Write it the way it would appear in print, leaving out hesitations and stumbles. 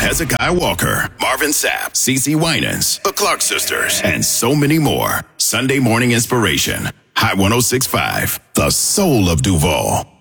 Hezekiah Walker, Marvin Sapp, CeCe Winans, the Clark Sisters, and so many more. Sunday Morning Inspiration. High 106.5, the soul of Duval.